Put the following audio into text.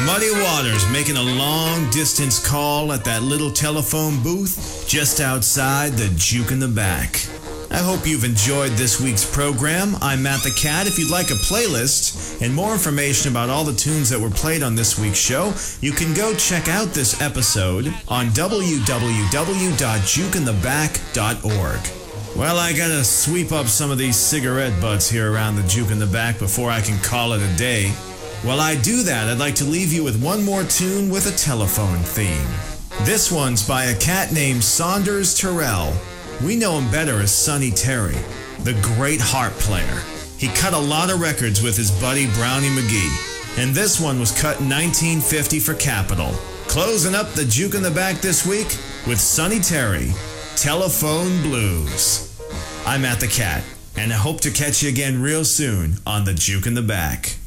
Muddy Waters making a long-distance call at that little telephone booth just outside the Juke in the Back. I hope you've enjoyed this week's program. I'm Matt the Cat. If you'd like a playlist and more information about all the tunes that were played on this week's show, you can go check out this episode on www.jukeintheback.org. Well, I gotta sweep up some of these cigarette butts here around the Juke in the Back before I can call it a day. While I do that, I'd like to leave you with one more tune with a telephone theme. This one's by a cat named Saunders Terrell. We know him better as Sonny Terry, the great harp player. He cut a lot of records with his buddy Brownie McGee, and this one was cut in 1950 for Capitol. Closing up the Juke in the Back this week with Sonny Terry, Telephone Blues. I'm Matt the Cat, and I hope to catch you again real soon on the Juke in the Back.